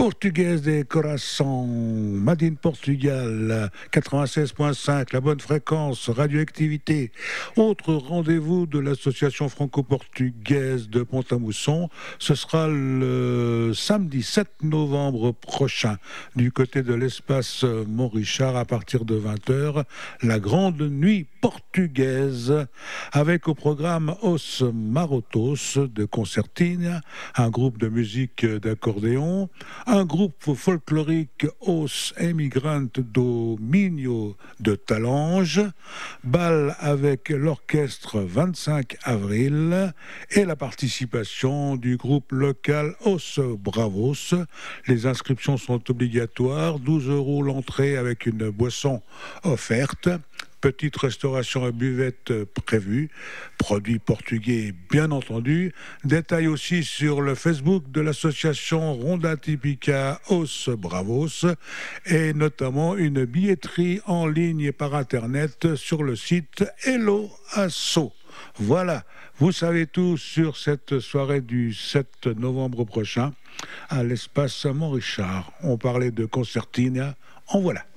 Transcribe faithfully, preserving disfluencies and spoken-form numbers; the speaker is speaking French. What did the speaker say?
Portugaise des Coraçons, Made in Portugal, quatre-vingt-seize virgule cinq, la bonne fréquence, radioactivité. Autre rendez-vous de l'association franco-portugaise de Pont-à-Mousson, ce sera le samedi sept novembre prochain, du côté de l'espace Mont-Richard, à partir de vingt heures, la grande nuit portugaise, avec au programme Os Marotos de Concertina, un groupe de musique d'accordéon, un groupe folklorique Os Emigrante do Minho de Talange, bal avec l'orchestre vingt-cinq avril et la participation du groupe local Os Bravos. Les inscriptions sont obligatoires, douze euros l'entrée avec une boisson offerte. Petite restauration et buvette prévue, produits portugais bien entendu. Détails aussi sur le Facebook de l'association Ronda Típica Os Bravos et notamment une billetterie en ligne et par internet sur le site Hello Asso. Voilà, vous savez tout sur cette soirée du sept novembre prochain à l'espace Mont-Richard. On parlait de Concertina, en voilà.